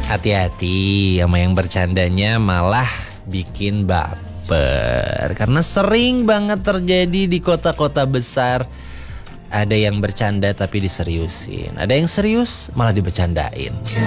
Hati-hati sama yang bercandanya malah bikin baper. Karena sering banget terjadi di kota-kota besar. Ada yang bercanda tapi diseriusin. Ada yang serius malah dibercandain.